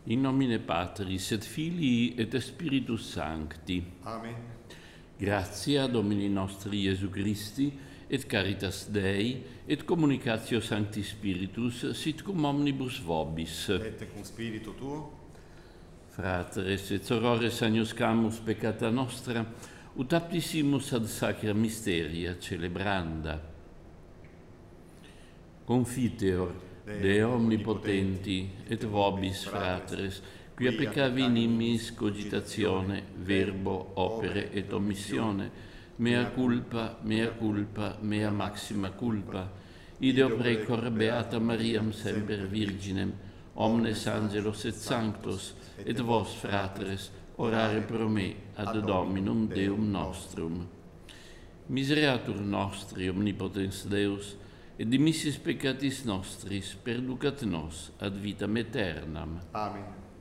In nomine Patris et Filii et Spiritus Sancti. Amen. Gratia Domini nostri Iesu Christi, et caritas Dei, et communicatio Sancti Spiritus, sit cum omnibus vobis. Et cum spiritu tuo, Fratres et sorores agnus camus peccata nostra, ut aptissimus ad sacra mysteria celebranda. Confiteor Deo omnipotenti, et vobis, fratres, quia peccavi in immis cogitatione, verbo, opere et omissione, mea culpa, mea maxima culpa, ideo precor beata Mariam semper virginem, omnes angelos et sanctos, et vos, fratres, orare pro me ad Dominum Deum nostrum. Misereatur nostri, omnipotens Deus, et dimissis peccatis nostris perducat nos ad vitam aeternam. Amen.